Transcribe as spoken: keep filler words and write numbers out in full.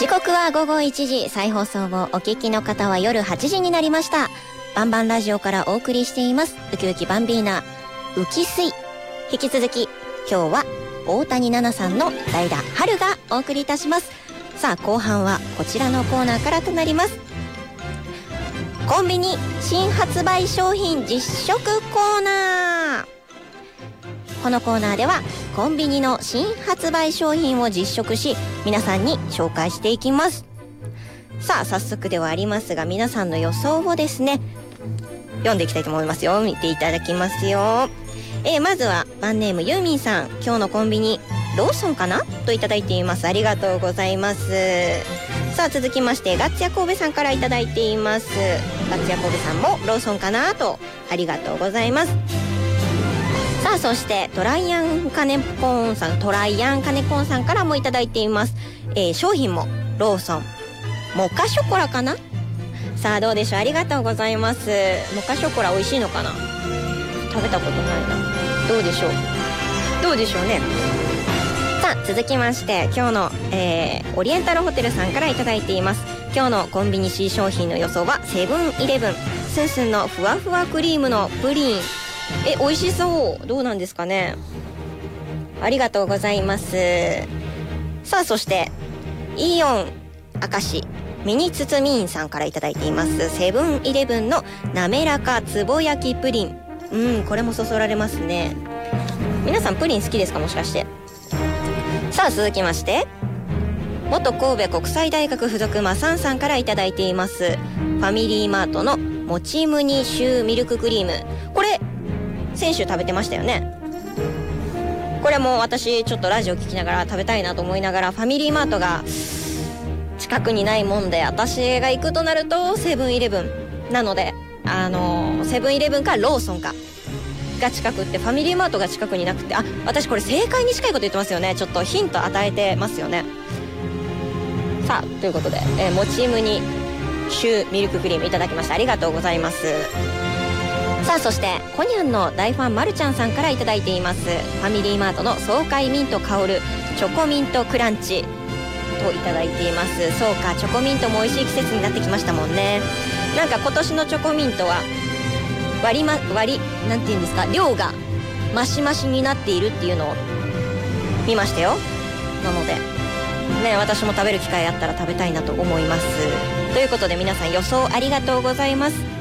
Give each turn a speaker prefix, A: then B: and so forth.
A: 時刻はごごいちじ、再放送をお聞きの方は夜はちじになりました。バンバンラジオからお送りしていますウキウキバンビーナウキスイ。引き続き今日は大谷奈々さんの代打春がお送りいたします。さあ後半はこちらのコーナーからとなります。コンビニ新発売商品実食コーナー。このコーナーではコンビニの新発売商品を実食し、皆さんに紹介していきます。さあ早速ではありますが、皆さんの予想をですね読んでいきたいと思いますよ。見ていただきますよ。えー、まずはバンネームユーミンさん、今日のコンビニローソンかなといただいています。ありがとうございます。さあ続きましてガッツヤ神戸さんからいただいています。ガッツヤ神戸さんもローソンかなと、ありがとうございます。さあそしてトライアンカネポンさんトライアンカネポンさんからもいただいています。えー、商品もローソンモカショコラかな。さあどうでしょう。ありがとうございます。モカショコラ美味しいのかな。食べたことないな。どうでしょうどうでしょうね。さあ続きまして今日の、えー、オリエンタルホテルさんからいただいています。今日のコンビニ C 商品の予想はセブンイレブンスンスンのふわふわクリームのプリン。え、美味しそう。どうなんですかね。ありがとうございます。さあそしてイオン明石ミニつつみんさんからいただいていますセブンイレブンの滑らかつぼ焼きプリン。うん、これもそそられますね。皆さんプリン好きですか、もしかして。さあ続きまして元神戸国際大学附属マサンさんからいただいていますファミリーマートのもちムニシューミルククリーム。これ先週食べてましたよね。これも私ちょっとラジオ聞きながら食べたいなと思いながら、ファミリーマートが近くにないもんで、私が行くとなるとセブンイレブンなので、あのセブンイレブンかローソンかが近くって、ファミリーマートが近くになくて、あ、私これ正解に近いこと言ってますよね。ちょっとヒント与えてますよね。さあということで、えー、もちムニシューミルククリームいただきました。ありがとうございます。さあそしてコニャンの大ファンまるちゃんさんからいただいています。ファミリーマートの爽快ミント香るチョコミントクランチといただいています。そうか、チョコミントも美味しい季節になってきましたもんね。なんか今年のチョコミントは割りま割りなんていうんですか、量がマシマシになっているっていうのを見ましたよ。なのでね、私も食べる機会あったら食べたいなと思います。ということで皆さん予想ありがとうございます。